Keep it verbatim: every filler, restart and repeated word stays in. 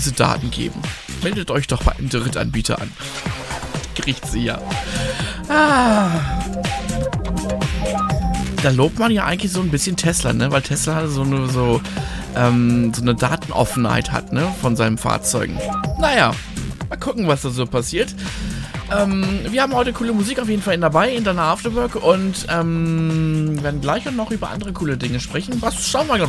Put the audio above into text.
diese Daten geben. Meldet euch doch bei einem Drittanbieter an. Kriegt sie ja. Ah. Da lobt man ja eigentlich so ein bisschen Tesla, ne? Weil Tesla so eine, so, ähm, so eine Datenoffenheit hat, ne? Von seinen Fahrzeugen. Naja, mal gucken, was da so passiert. Ähm, wir haben heute coole Musik auf jeden Fall dabei in deiner Afterwork und ähm, werden gleich noch über andere coole Dinge sprechen. Was schauen wir